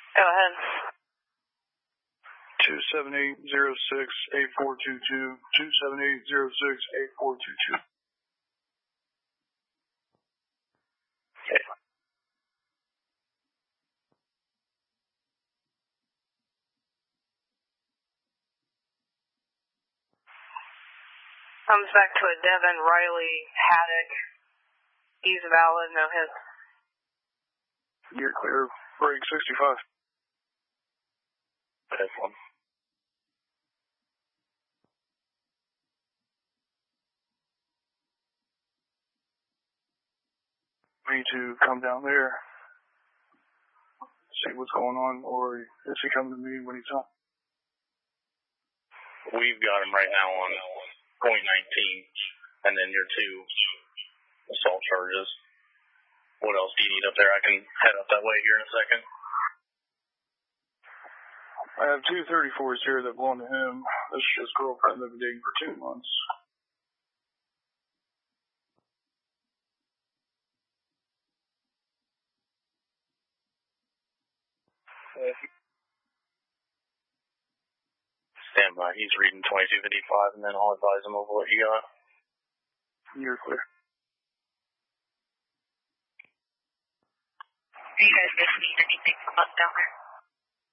Go ahead. 27806-8422, 27806-8422. Okay. Comes back to a Devin Riley Haddock. He's valid, no hits. You're clear. Break 65. That's one. Me to come down there, see what's going on, or is he coming to me when he's on? We've got him right now on .19, and then your 2 assault charges. What else do you need up there? I can head up that way here in a second. I have 2 34s here that belong to him. This is his girlfriend they've been dating for 2 months. Stand by. He's reading 2255, and then I'll advise him of what you got. You're clear. Are you guys listening to anything from us down there?